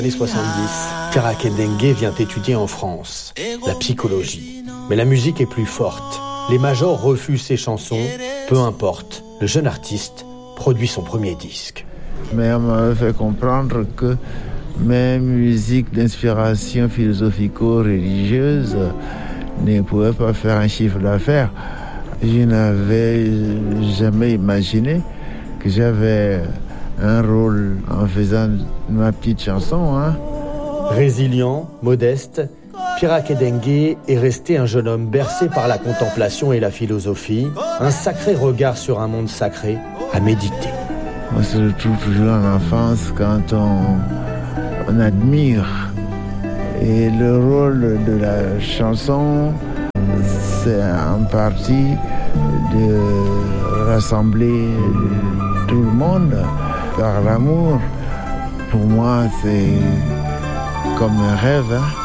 Années 70, Pierre Dengue vient étudier en France la psychologie. Mais la musique est plus forte. Les majors refusent ses chansons, peu importe. Le jeune artiste produit son premier disque. Mais on m'avait fait comprendre que mes musiques d'inspiration philosophico-religieuse ne pouvaient pas faire un chiffre d'affaires. Je n'avais jamais imaginé que j'avais un rôle en faisant ma petite chanson. Résilient, modeste, Pierre Dengue est resté un jeune homme bercé par la contemplation et la philosophie, un sacré regard sur un monde sacré à méditer. On se retrouve toujours en enfance quand on admire. Et le rôle de la chanson, c'est en partie de rassembler tout le monde par l'amour. Pour moi, c'est comme un rêve.